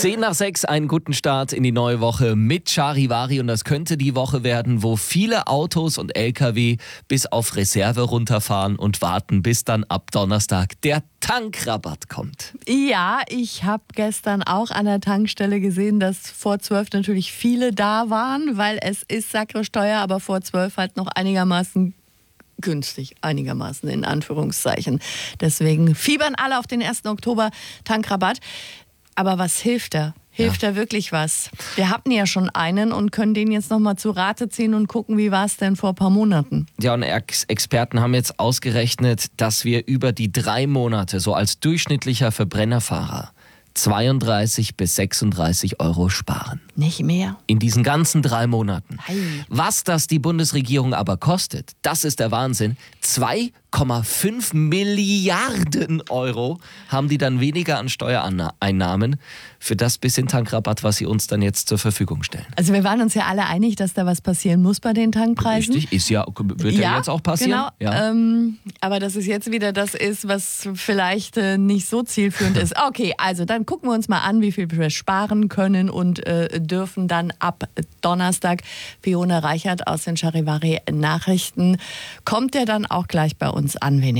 10:10, einen guten Start in die neue Woche mit Charivari. Und das könnte die Woche werden, wo viele Autos und LKW bis auf Reserve runterfahren und warten, bis dann ab Donnerstag der Tankrabatt kommt. Ja, ich habe gestern auch an der Tankstelle gesehen, dass vor 12 natürlich viele da waren, weil es ist sakresteuer, aber vor 12 halt noch einigermaßen günstig, einigermaßen in Anführungszeichen. Deswegen fiebern alle auf den 1. Oktober Tankrabatt. Aber was hilft er? Hilft er wirklich was? Wir hatten ja schon einen und können den jetzt nochmal zu Rate ziehen und gucken, wie war es denn vor ein paar Monaten? Ja, und Experten haben jetzt ausgerechnet, dass wir über die 3 Monate so als durchschnittlicher Verbrennerfahrer 32 bis 36 Euro sparen. Nicht mehr? In diesen ganzen 3 Monaten. Ei. Was das die Bundesregierung aber kostet, das ist der Wahnsinn. 2,5 Milliarden Euro haben die dann weniger an Steuereinnahmen für das bisschen Tankrabatt, was sie uns dann jetzt zur Verfügung stellen. Also wir waren uns ja alle einig, dass da was passieren muss bei den Tankpreisen. Richtig, wird ja jetzt auch passieren. Genau. Ja. Aber dass es jetzt wieder das ist, was vielleicht nicht so zielführend ist. Okay, also dann gucken wir uns mal an, wie viel wir sparen können und dürfen dann ab Donnerstag. Fiona Reichert aus den Charivari Nachrichten. Kommt der dann auch gleich bei uns an,